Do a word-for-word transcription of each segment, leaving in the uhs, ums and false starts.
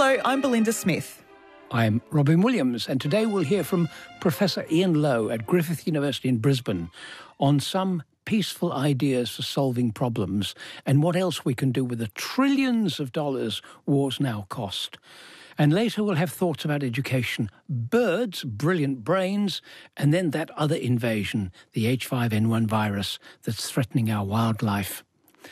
Hello, I'm Belinda Smith. I'm Robin Williams, and today we'll hear from Professor Ian Lowe at Griffith University in Brisbane on some peaceful ideas for solving problems and what else we can do with the trillions of dollars wars now cost. And later we'll have thoughts about education, birds, brilliant brains, and then that other invasion, the H five N one virus that's threatening our wildlife.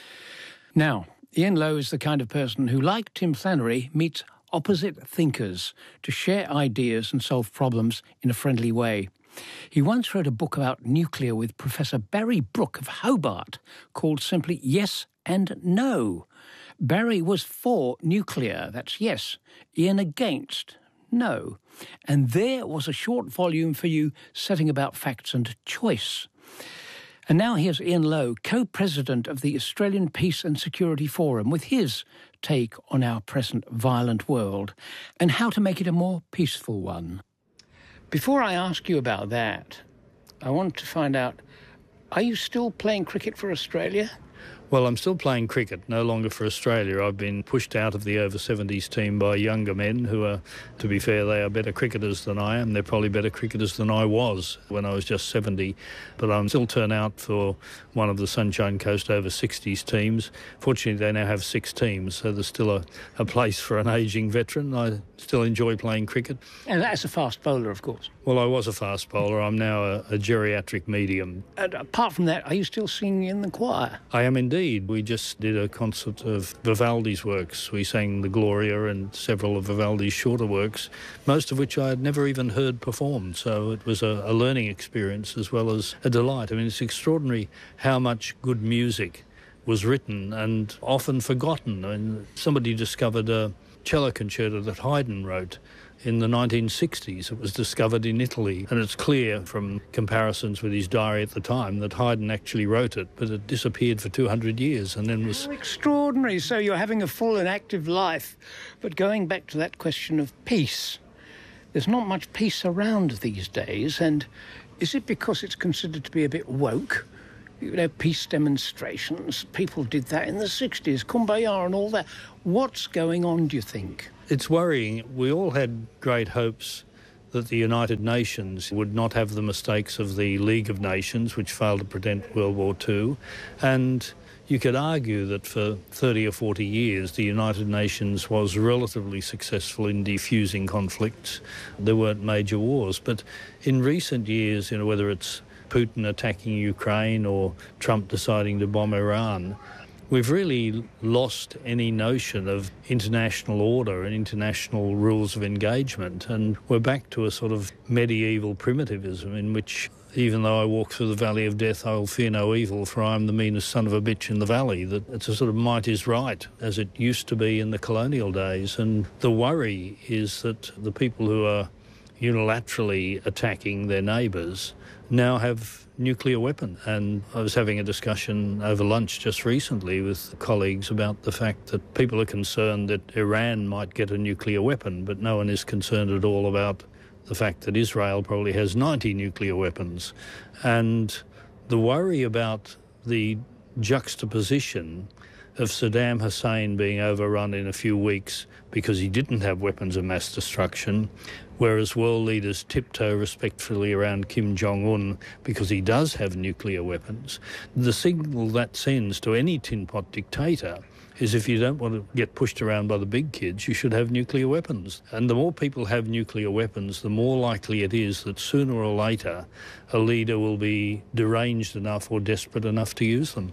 Now, Ian Lowe is the kind of person who, like Tim Flannery, meets opposite thinkers to share ideas and solve problems in a friendly way. He once wrote a book about nuclear with Professor Barry Brook of Hobart called simply Yes and No. Barry was for nuclear, that's yes. Ian against, no. And there was a short volume for you setting about facts and choice. And now here's Ian Lowe, co-president of the Australian Peace and Security Forum, with his take on our present violent world and how to make it a more peaceful one. Before I ask you about that, I want to find out, are you still playing cricket for Australia? Well, I'm still playing cricket, no longer for Australia. I've been pushed out of the over seventies team by younger men who are, to be fair, they are better cricketers than I am. They're probably better cricketers than I was when I was just seventy. But I'm still turn out for one of the Sunshine Coast over sixties teams. Fortunately, they now have six teams, so there's still a, a place for an ageing veteran. I still enjoy playing cricket. And that's a fast bowler, of course. Well, I was a fast bowler. I'm now a, a geriatric medium. And apart from that, are you still singing in the choir? I am indeed. We just did a concert of Vivaldi's works. We sang the Gloria and several of Vivaldi's shorter works, most of which I had never even heard performed. So it was a, a learning experience as well as a delight. I mean, it's extraordinary how much good music was written and often forgotten. I mean, somebody discovered a cello concerto that Haydn wrote in the nineteen sixties. It was discovered in Italy, and it's clear from comparisons with his diary at the time that Haydn actually wrote it, but it disappeared for two hundred years and then was... How extraordinary. So you're having a full and active life. But going back to that question of peace, there's not much peace around these days, and is it because it's considered to be a bit woke? You know, peace demonstrations, people did that in the sixties, Kumbaya and all that. What's going on, do you think? It's worrying. We all had great hopes that the United Nations would not have the mistakes of the League of Nations, which failed to prevent World War Two. And you could argue that for thirty or forty years, the United Nations was relatively successful in defusing conflicts. There weren't major wars. But in recent years, you know, whether it's Putin attacking Ukraine or Trump deciding to bomb Iran, we've really lost any notion of international order and international rules of engagement, and we're back to a sort of medieval primitivism in which, even though I walk through the valley of death, I will fear no evil, for I am the meanest son of a bitch in the valley. That it's a sort of might is right, as it used to be in the colonial days. And the worry is that the people who are unilaterally attacking their neighbours now have nuclear weapons. And I was having a discussion over lunch just recently with colleagues about the fact that people are concerned that Iran might get a nuclear weapon, but no one is concerned at all about the fact that Israel probably has ninety nuclear weapons. And the worry about the juxtaposition of Saddam Hussein being overrun in a few weeks because he didn't have weapons of mass destruction, whereas world leaders tiptoe respectfully around Kim Jong-un because he does have nuclear weapons. The signal that sends to any tin pot dictator is if you don't want to get pushed around by the big kids, you should have nuclear weapons. And the more people have nuclear weapons, the more likely it is that sooner or later a leader will be deranged enough or desperate enough to use them.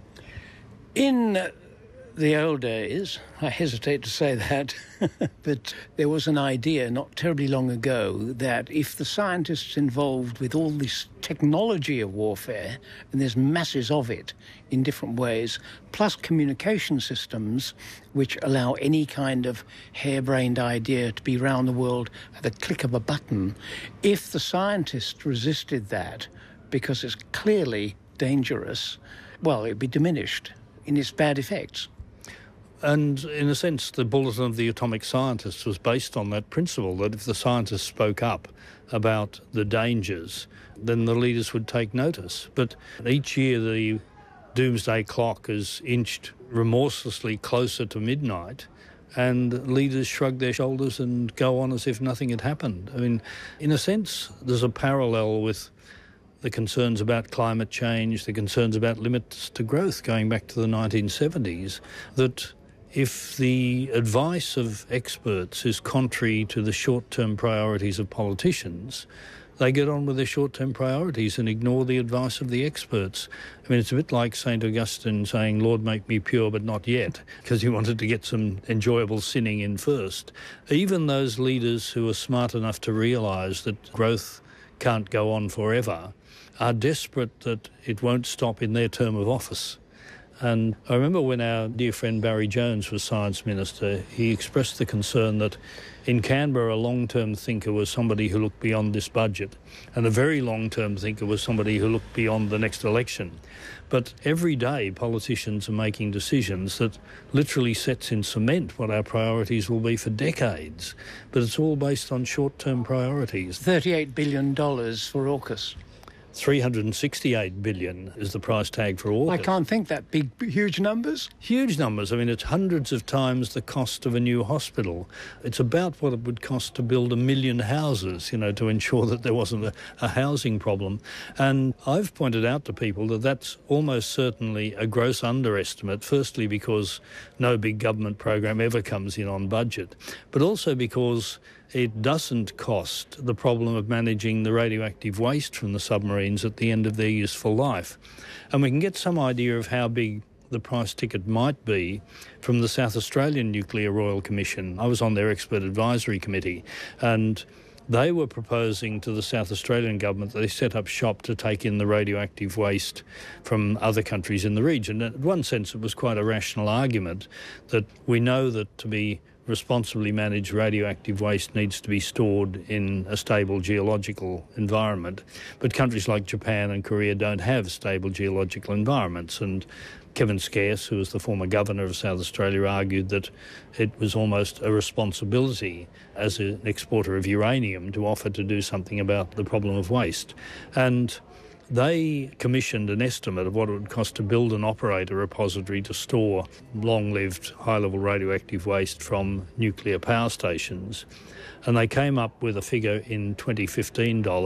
In the old days, I hesitate to say that, but there was an idea not terribly long ago that if the scientists involved with all this technology of warfare, and there's masses of it in different ways, plus communication systems which allow any kind of harebrained idea to be around the world at the click of a button, if the scientists resisted that because it's clearly dangerous, well, it'd be diminished in its bad effects. And in a sense, the Bulletin of the Atomic Scientists was based on that principle, that if the scientists spoke up about the dangers, then the leaders would take notice. But each year the doomsday clock is inched remorselessly closer to midnight, and leaders shrug their shoulders and go on as if nothing had happened. I mean, in a sense, there's a parallel with the concerns about climate change, the concerns about limits to growth going back to the nineteen seventies, that if the advice of experts is contrary to the short-term priorities of politicians, they get on with their short-term priorities and ignore the advice of the experts. I mean, it's a bit like Saint Augustine saying, Lord, make me pure, but not yet, because he wanted to get some enjoyable sinning in first. Even those leaders who are smart enough to realise that growth can't go on forever are desperate that it won't stop in their term of office. And I remember when our dear friend Barry Jones was Science Minister, he expressed the concern that in Canberra a long-term thinker was somebody who looked beyond this budget, and a very long-term thinker was somebody who looked beyond the next election. But every day politicians are making decisions that literally sets in cement what our priorities will be for decades. But it's all based on short-term priorities. thirty-eight billion dollars for AUKUS. three hundred sixty-eight billion dollars is the price tag for AUKUS. I can't think that big, huge numbers. Huge numbers. I mean, it's hundreds of times the cost of a new hospital. It's about what it would cost to build a million houses, you know, to ensure that there wasn't a, a housing problem. And I've pointed out to people that that's almost certainly a gross underestimate, firstly because no big government program ever comes in on budget, but also because it doesn't cost the problem of managing the radioactive waste from the submarines at the end of their useful life. And we can get some idea of how big the price ticket might be from the South Australian Nuclear Royal Commission. I was on their expert advisory committee, and they were proposing to the South Australian government that they set up shop to take in the radioactive waste from other countries in the region. And in one sense, it was quite a rational argument that we know that to be responsibly managed radioactive waste needs to be stored in a stable geological environment. But countries like Japan and Korea don't have stable geological environments. And Kevin Scarce, who was the former governor of South Australia, argued that it was almost a responsibility as an exporter of uranium to offer to do something about the problem of waste. And they commissioned an estimate of what it would cost to build and operate a repository to store long-lived, high-level radioactive waste from nuclear power stations. And they came up with a figure in twenty fifteen dollars